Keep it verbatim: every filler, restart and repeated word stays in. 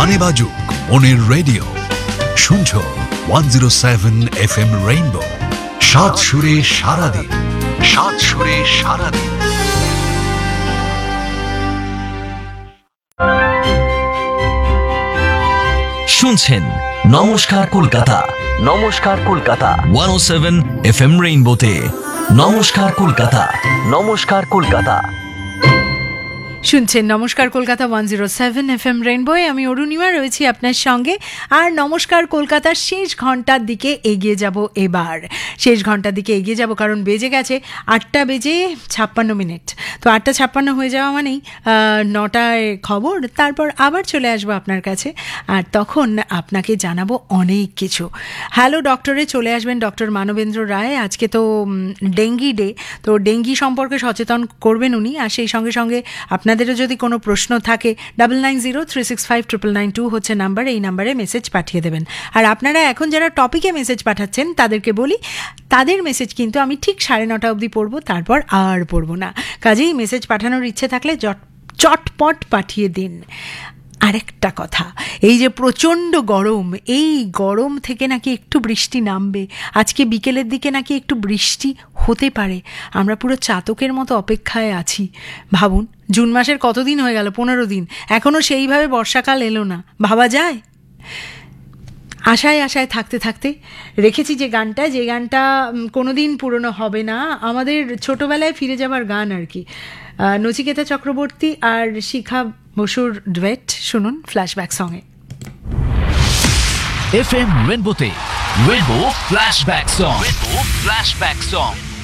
গানে বাজুক মনের রেডিও, শুনছো one zero seven F M rainbow. সাত সুরে সারাদিন, সাত সুরে সারাদিন। শুনছেন নমস্কার কলকাতা, নমস্কার কলকাতা ওয়ান ও সেভেন এফ এম রেইনবোতে। নমস্কার কলকাতা, নমস্কার কলকাতা শুনছেন নমস্কার Kolkata one zero seven F M রেইনবোয়। আমি অরুণিমা রয়েছি আপনার সঙ্গে। আর নমস্কার কলকাতার শেষ ঘন্টার দিকে এগিয়ে যাব এবার। শেষ ঘন্টার দিকে এগিয়ে যাব কারণ বেজে গেছে আটটা বেজে ছাপ্পান্ন মিনিট। তো আটটা ছাপ্পান্ন হয়ে যাওয়া মানেই নটায় খবর, তারপর আবার চলে আসবো আপনার কাছে। আর তখন আপনাকে জানাবো অনেক কিছু। হ্যালো ডক্টরে চলে আসবেন ডক্টর মানবেন্দ্র রায়। আজকে তো ডেঙ্গি ডে, তো ডেঙ্গি সম্পর্কে সচেতন করবেন উনি। আর সেই সঙ্গে সঙ্গে আপনার আপনাদেরও যদি কোনো প্রশ্ন থাকে double nine zero three six five triple nine two হচ্ছে নাম্বার, এই নাম্বারে মেসেজ পাঠিয়ে দেবেন। আর আপনারা এখন যারা টপিকে মেসেজ পাঠাচ্ছেন তাদেরকে বলি, তাদের মেসেজ কিন্তু আমি ঠিক সাড়ে নটা অবধি পড়বো, তারপর আর পড়বো না। কাজেই মেসেজ পাঠানোর ইচ্ছে থাকলে চটপট পাঠিয়ে দিন। আরেকটা কথা, এই যে প্রচণ্ড গরম, এই গরম থেকে নাকি একটু বৃষ্টি নামবে, আজকে বিকেলের দিকে নাকি একটু বৃষ্টি হতে পারে। আমরা পুরো চাতকের মতো অপেক্ষায় আছি। ভাবুন, জুন মাসের কতদিন হয়ে গেল, পনেরো দিন, এখনও সেইভাবে বর্ষাকাল এলো না। ভাবা যায়? আশায় আশায় থাকতে থাকতে রেখেছি যে গানটা, যে গানটা কোনোদিন পুরনো হবে না, আমাদের ছোটোবেলায় ফিরে যাবার গান আর কি। নচিকেতা চক্রবর্তী আর শিখা বসুর ডুয়েট, শুনুন ফ্ল্যাশব্যাক সঙ্গে। F M রেইনবোতে rainbow flashback song, rainbow flashback song.